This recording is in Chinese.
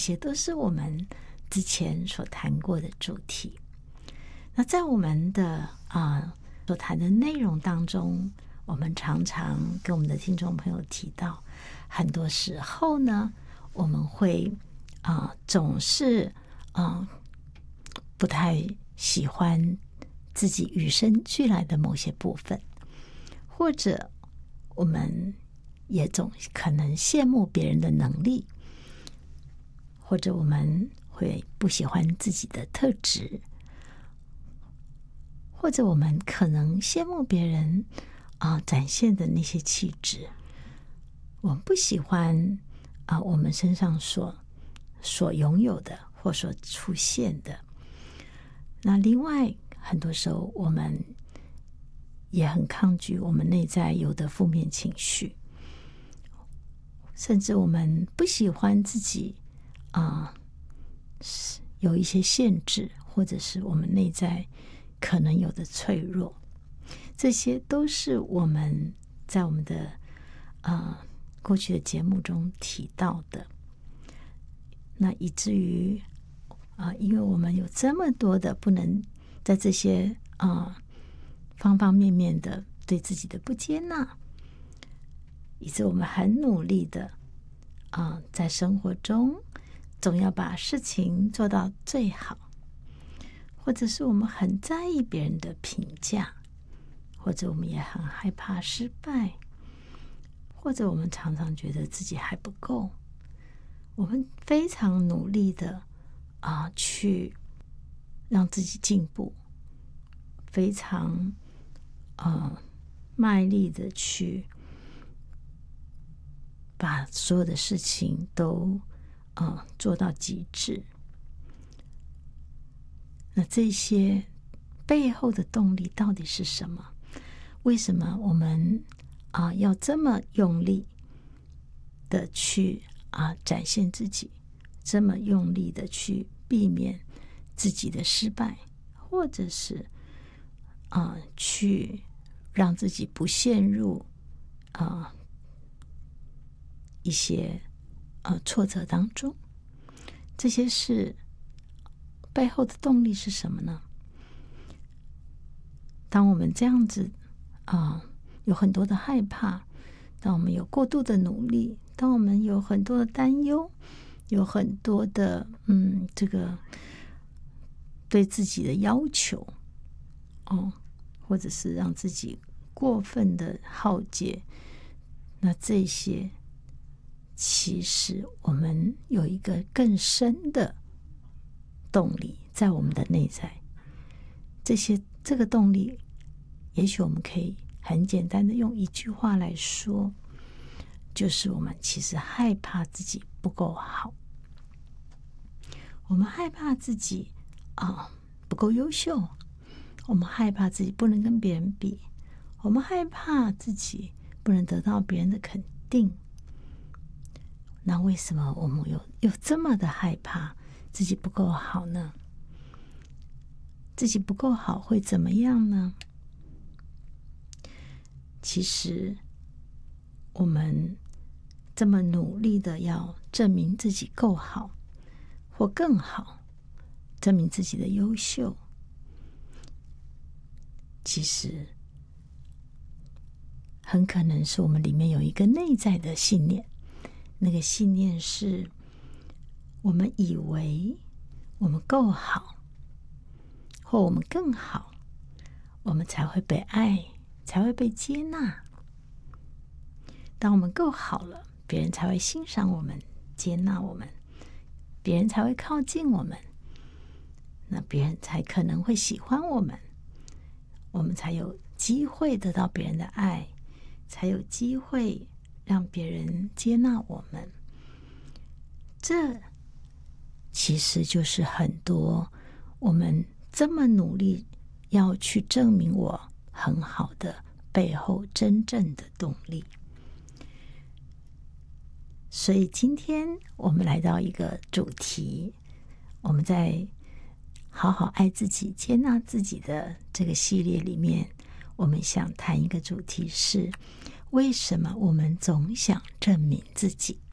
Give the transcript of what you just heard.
些都是我们之前所谈过的主题。那在我们的所谈的内容当中，我们常常跟我们的听众朋友提到，很多时候呢，我们会总是不太喜欢自己与生俱来的某些部分，或者我们也总可能羡慕别人的能力，或者我们会不喜欢自己的特质，或者我们可能羡慕别人展现的那些气质，我们不喜欢我们身上所拥有的或所出现的。那另外很多时候我们也很抗拒我们内在有的负面情绪，甚至我们不喜欢自己有一些限制，或者是我们内在可能有的脆弱，这些都是我们在我们的过去的节目中提到的。那以至于因为我们有这么多的不能在这些方方面面的对自己的不接纳，以致我们很努力的在生活中总要把事情做到最好，或者是我们很在意别人的评价，或者我们也很害怕失败，或者我们常常觉得自己还不够，我们非常努力的去让自己进步，非常卖力的去把所有的事情都做到极致。那这些背后的动力到底是什么？为什么我们要这么用力的去展现自己，这么用力的去避免自己的失败，或者是去让自己不陷入一些挫折当中？这些是背后的动力是什么呢？当我们这样子有很多的害怕，当我们有过度的努力，当我们有很多的担忧，有很多的这个对自己的要求或者是让自己过分的耗竭，那这些其实我们有一个更深的动力在我们的内在。这个动力也许我们可以很简单的用一句话来说，就是我们其实害怕自己不够好，我们害怕自己不够优秀，我们害怕自己不能跟别人比，我们害怕自己不能得到别人的肯定。那为什么我们有这么的害怕自己不够好呢？自己不够好会怎么样呢？其实我们这么努力的要证明自己够好或更好，证明自己的优秀，其实很可能是我们里面有一个内在的信念，那个信念是我们以为我们够好或我们更好，我们才会被爱，才会被接纳。当我们够好了，别人才会欣赏我们，接纳我们，别人才会靠近我们，那别人才可能会喜欢我们，我们才有机会得到别人的爱，才有机会让别人接纳我们。这其实就是很多我们这么努力要去证明我很好的背后真正的动力。所以今天我们来到一个主题，我们在好好爱自己接纳自己的这个系列里面，我们想谈一个主题是为什么我们总想证明自己。